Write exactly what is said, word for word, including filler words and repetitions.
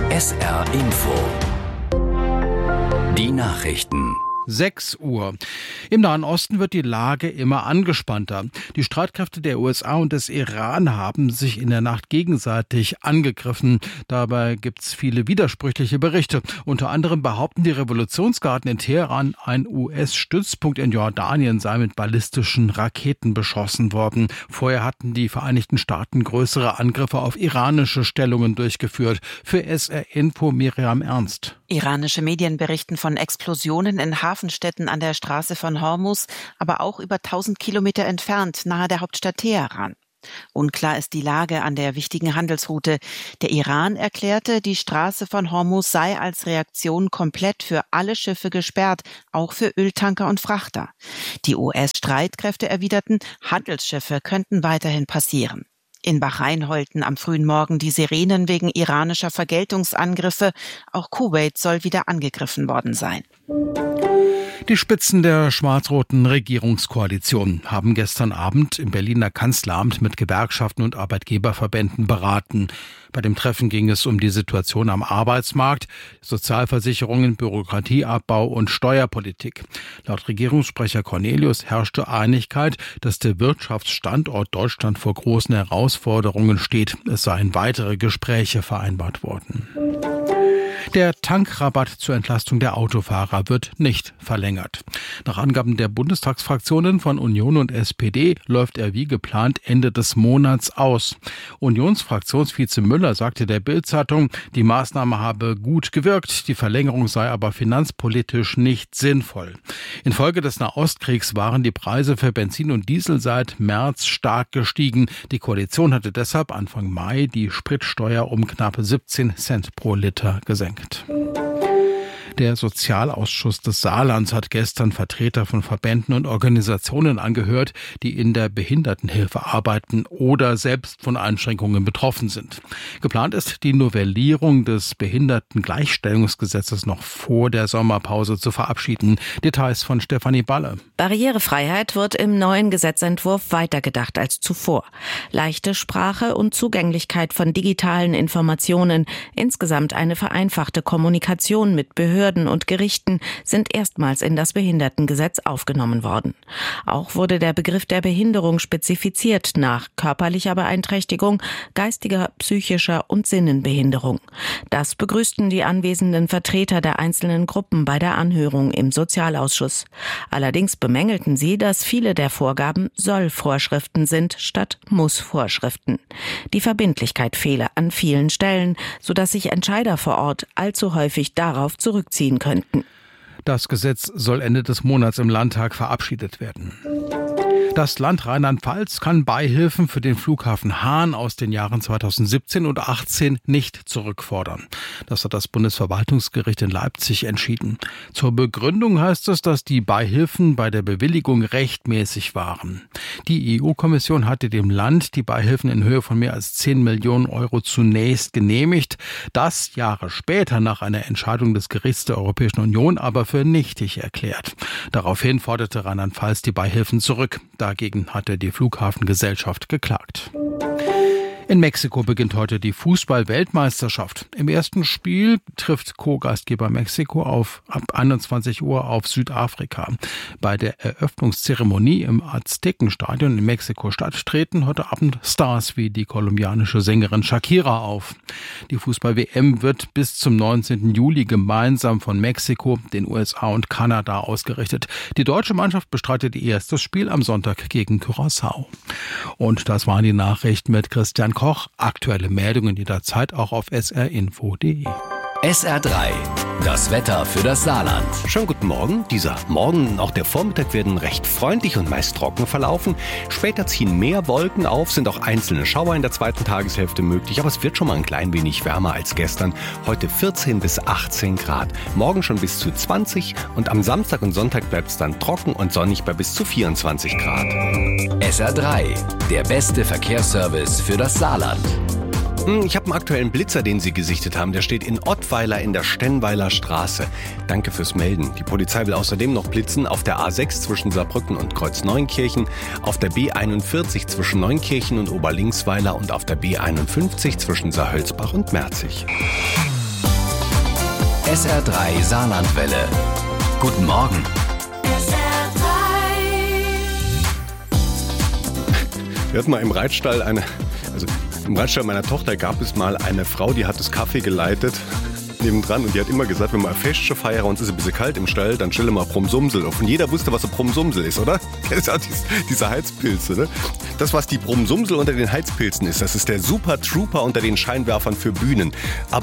S R Info. Die Nachrichten. sechs Uhr. Im Nahen Osten wird die Lage immer angespannter. Die Streitkräfte der U S A und des Iran haben sich in der Nacht gegenseitig angegriffen. Dabei gibt es viele widersprüchliche Berichte. Unter anderem behaupten die Revolutionsgarden in Teheran, ein U S-Stützpunkt in Jordanien sei mit ballistischen Raketen beschossen worden. Vorher hatten die Vereinigten Staaten größere Angriffe auf iranische Stellungen durchgeführt. Für S R Info Miriam Ernst. Iranische Medien berichten von Explosionen in Hafenstädten an der Straße von Hormuz, aber auch über tausend Kilometer entfernt, nahe der Hauptstadt Teheran. Unklar ist die Lage an der wichtigen Handelsroute. Der Iran erklärte, die Straße von Hormuz sei als Reaktion komplett für alle Schiffe gesperrt, auch für Öltanker und Frachter. Die U S-Streitkräfte erwiderten, Handelsschiffe könnten weiterhin passieren. In Bahrain heulten am frühen Morgen die Sirenen wegen iranischer Vergeltungsangriffe. Auch Kuwait soll wieder angegriffen worden sein. Die Spitzen der schwarz-roten Regierungskoalition haben gestern Abend im Berliner Kanzleramt mit Gewerkschaften und Arbeitgeberverbänden beraten. Bei dem Treffen ging es um die Situation am Arbeitsmarkt, Sozialversicherungen, Bürokratieabbau und Steuerpolitik. Laut Regierungssprecher Cornelius herrschte Einigkeit, dass der Wirtschaftsstandort Deutschland vor großen Herausforderungen steht. Es seien weitere Gespräche vereinbart worden. Der Tankrabatt zur Entlastung der Autofahrer wird nicht verlängert. Nach Angaben der Bundestagsfraktionen von Union und S P D läuft er wie geplant Ende des Monats aus. Unionsfraktionsvize Müller sagte der Bild-Zeitung, die Maßnahme habe gut gewirkt, die Verlängerung sei aber finanzpolitisch nicht sinnvoll. Infolge des Nahostkriegs waren die Preise für Benzin und Diesel seit März stark gestiegen. Die Koalition hatte deshalb Anfang Mai die Spritsteuer um knapp siebzehn Cent pro Liter gesenkt. Der Sozialausschuss des Saarlands hat gestern Vertreter von Verbänden und Organisationen angehört, die in der Behindertenhilfe arbeiten oder selbst von Einschränkungen betroffen sind. Geplant ist, die Novellierung des Behindertengleichstellungsgesetzes noch vor der Sommerpause zu verabschieden. Details von Stefanie Balle. Barrierefreiheit wird im neuen Gesetzentwurf weitergedacht als zuvor. Leichte Sprache und Zugänglichkeit von digitalen Informationen, insgesamt eine vereinfachte Kommunikation mit Behörden und Gerichten sind erstmals in das Behindertengesetz aufgenommen worden. Auch wurde der Begriff der Behinderung spezifiziert nach körperlicher Beeinträchtigung, geistiger, psychischer und Sinnenbehinderung. Das begrüßten die anwesenden Vertreter der einzelnen Gruppen bei der Anhörung im Sozialausschuss. Allerdings bemängelten sie, dass viele der Vorgaben Soll-Vorschriften sind statt Muss-Vorschriften. Die Verbindlichkeit fehle an vielen Stellen, sodass sich Entscheider vor Ort allzu häufig darauf zurückziehen könnten. Das Gesetz soll Ende des Monats im Landtag verabschiedet werden. Das Land Rheinland-Pfalz kann Beihilfen für den Flughafen Hahn aus den Jahren zweitausendsiebzehn und achtzehn nicht zurückfordern. Das hat das Bundesverwaltungsgericht in Leipzig entschieden. Zur Begründung heißt es, dass die Beihilfen bei der Bewilligung rechtmäßig waren. Die E U-Kommission hatte dem Land die Beihilfen in Höhe von mehr als zehn Millionen Euro zunächst genehmigt. Das Jahre später nach einer Entscheidung des Gerichts der Europäischen Union aber für nichtig erklärt. Daraufhin forderte Rheinland-Pfalz die Beihilfen zurück. Dagegen hatte die Flughafengesellschaft geklagt. In Mexiko beginnt heute die Fußball-Weltmeisterschaft. Im ersten Spiel trifft Co-Gastgeber Mexiko auf ab einundzwanzig Uhr auf Südafrika. Bei der Eröffnungszeremonie im Aztekenstadion in Mexiko-Stadt treten heute Abend Stars wie die kolumbianische Sängerin Shakira auf. Die Fußball-W M wird bis zum neunzehnten Juli gemeinsam von Mexiko, den U S A und Kanada ausgerichtet. Die deutsche Mannschaft bestreitet ihr erstes Spiel am Sonntag gegen Curaçao. Und das waren die Nachrichten mit Christian Koch. Aktuelle Meldungen jederzeit auch auf s r info punkt d e. S R drei. Das Wetter für das Saarland. Schönen guten Morgen. Dieser Morgen und auch der Vormittag werden recht freundlich und meist trocken verlaufen. Später ziehen mehr Wolken auf, sind auch einzelne Schauer in der zweiten Tageshälfte möglich, aber es wird schon mal ein klein wenig wärmer als gestern. Heute vierzehn bis achtzehn Grad, morgen schon bis zu zwanzig und am Samstag und Sonntag bleibt es dann trocken und sonnig bei bis zu vierundzwanzig Grad. S R drei. Der beste Verkehrsservice für das Saarland. Ich habe einen aktuellen Blitzer, den Sie gesichtet haben. Der steht in Ottweiler in der Stenweiler Straße. Danke fürs Melden. Die Polizei will außerdem noch blitzen auf der A sechs zwischen Saarbrücken und Kreuz-Neunkirchen, auf der B einundvierzig zwischen Neunkirchen und Oberlingsweiler und auf der B einundfünfzig zwischen Saarhölzbach und Merzig. S R drei Saarlandwelle. Guten Morgen. Wir hatten mal im Reitstall eine, also im Reitstall meiner Tochter gab es mal eine Frau, die hat das Kaffee geleitet nebendran und die hat immer gesagt, wenn wir ein Festchen feiern und es ist ein bisschen kalt im Stall, dann stellen wir Brumsumsel auf. Und jeder wusste, was ein Brumsumsel ist, oder? Das ist auch diese Heizpilze, ne? Das, was die Brumsumsel unter den Heizpilzen ist, das ist der Super Trooper unter den Scheinwerfern für Bühnen. Aber